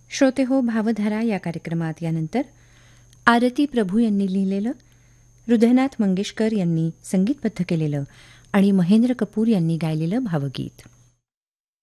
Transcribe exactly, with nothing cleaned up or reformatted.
श्रोते हो, भावधारा या कार्यक्रमात यानंतर आरती प्रभू यांनी लिहिलेलं, हृदयनाथ मंगेशकर यांनी संगीतबद्ध केलेलं आणि महेंद्र कपूर यांनी गायलेलं भावगीत.